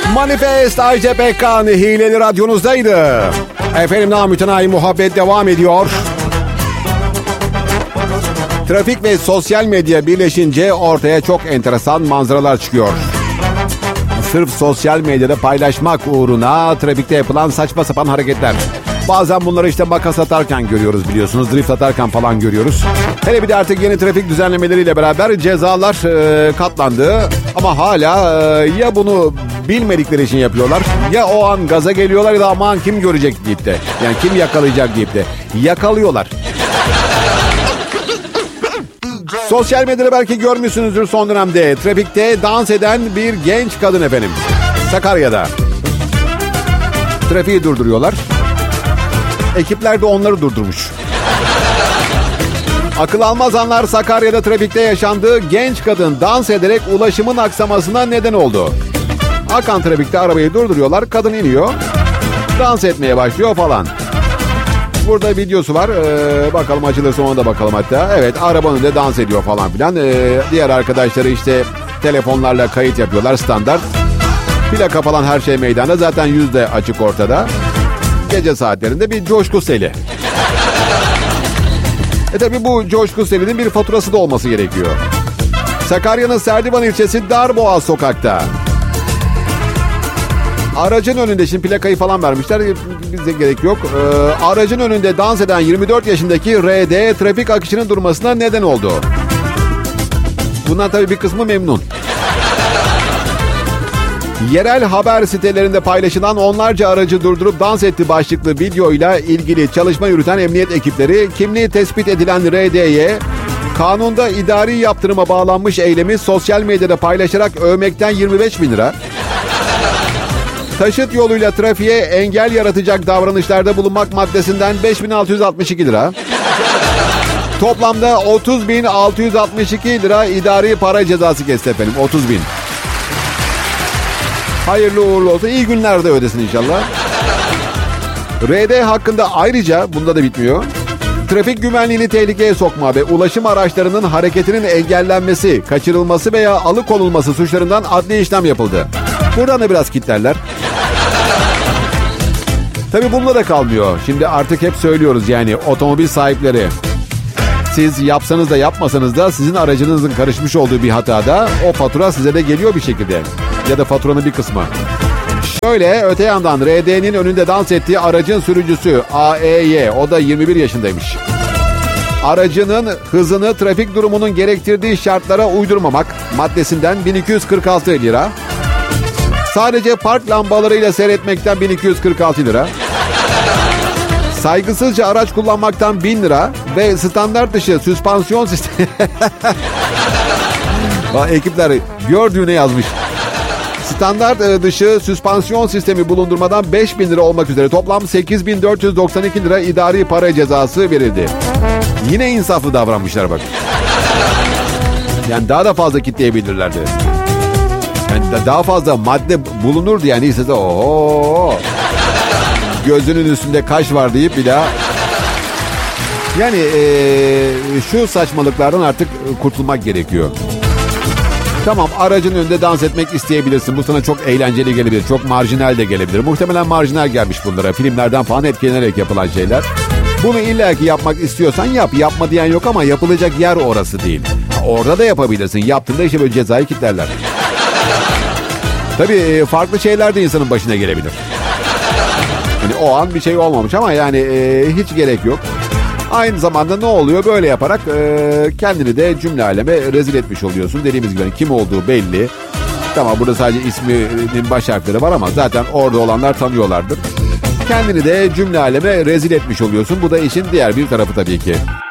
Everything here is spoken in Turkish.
Manifest Ajda Pekkan hileli radyonuzdaydı. Efendim namütenayi muhabbet devam ediyor. Trafik ve sosyal medya birleşince ortaya çok enteresan manzaralar çıkıyor. Sırf sosyal medyada paylaşmak uğruna trafikte yapılan saçma sapan hareketler. Bazen bunları işte makas atarken görüyoruz biliyorsunuz. Drift atarken falan görüyoruz. Hele bir de artık yeni trafik düzenlemeleriyle beraber cezalar katlandı. Ama hala ya bunu bilmedikleri için yapıyorlar. Ya o an gaza geliyorlar ya da aman kim görecek deyip de. Yani kim yakalayacak deyip de. Yakalıyorlar. Sosyal medyada belki görmüşsünüzdür son dönemde. Trafikte dans eden bir genç kadın efendim. Sakarya'da. Trafiği durduruyorlar. Ekipler de onları durdurmuş. Akıl almaz anlar Sakarya'da trafikte yaşandı. Genç kadın dans ederek ulaşımın aksamasına neden oldu. Akan trafikte arabayı durduruyorlar. Kadın iniyor. Dans etmeye başlıyor falan. Burada videosu var. Bakalım açılırsa ona da bakalım hatta. Evet, arabanın da dans ediyor falan filan. Diğer arkadaşları işte telefonlarla kayıt yapıyorlar standart. Plaka falan her şey meydanda. Zaten yüz de açık ortada. Gece saatlerinde bir coşku seli. Tabi bu coşku selinin bir faturası da olması gerekiyor. Sakarya'nın Serdivan ilçesi Darboğaz sokakta. Aracın önünde, şimdi plakayı falan vermişler, bize gerek yok. Aracın önünde dans eden 24 yaşındaki RD trafik akışının durmasına neden oldu. Bundan tabii bir kısmı memnun. Yerel haber sitelerinde paylaşılan onlarca aracı durdurup dans etti başlıklı videoyla ilgili çalışma yürüten emniyet ekipleri kimliği tespit edilen RD'ye kanunda idari yaptırıma bağlanmış eylemi sosyal medyada paylaşarak övmekten 25 bin lira, taşıt yoluyla trafiğe engel yaratacak davranışlarda bulunmak maddesinden 5.662 lira, toplamda 30.662 lira idari para cezası kesti efendim. 30.000. Hayırlı uğurlu olsun. İyi günlerde ödesin inşallah. RD hakkında ayrıca, bunda da bitmiyor, trafik güvenliğini tehlikeye sokma ve ulaşım araçlarının hareketinin engellenmesi, kaçırılması veya alıkonulması suçlarından adli işlem yapıldı. Buradan da biraz kitlerler. Tabii bununla da kalmıyor. Şimdi artık hep söylüyoruz yani otomobil sahipleri. Siz yapsanız da yapmasanız da sizin aracınızın karışmış olduğu bir hatada o fatura size de geliyor bir şekilde. Ya da faturanın bir kısmı. Şöyle, öte yandan RD'nin önünde dans ettiği aracın sürücüsü AEY, o da 21 yaşındaymış. Aracının hızını trafik durumunun gerektirdiği şartlara uydurmamak maddesinden 1246 lira. Sadece park lambalarıyla seyretmekten 1246 lira. Saygısızca araç kullanmaktan 1000 lira ve standart dışı süspansiyon sistemi... Ekipler gördüğüne yazmış. Standart dışı süspansiyon sistemi bulundurmadan 5.000 lira olmak üzere toplam 8.492 lira idari para cezası verildi. Yine insaflı davranmışlar bak. Yani daha da fazla kitleyebilirlerdi. Yani daha fazla madde bulunurdu yani, ise de gözünün üstünde kaş var deyip bir daha. Yani şu saçmalıklardan artık kurtulmak gerekiyor. Tamam, aracın önünde dans etmek isteyebilirsin. Bu sana çok eğlenceli gelebilir. Çok marjinal de gelebilir. Muhtemelen marjinal gelmiş bunlara. Filmlerden falan etkilenerek yapılan şeyler. Bunu illaki yapmak istiyorsan yap. Yapma diyen yok ama yapılacak yer orası değil. Orada da yapabilirsin. Yaptığında işte böyle cezayı kitlerler. Tabii farklı şeyler de insanın başına gelebilir. Yani o an bir şey olmamış ama yani hiç gerek yok. Aynı zamanda ne oluyor? Böyle yaparak kendini de cümle aleme rezil etmiş oluyorsun. Dediğimiz gibi kim olduğu belli. Tamam, burada sadece isminin baş harfleri var ama zaten orada olanlar tanıyorlardır. Kendini de cümle aleme rezil etmiş oluyorsun. Bu da işin diğer bir tarafı tabii ki.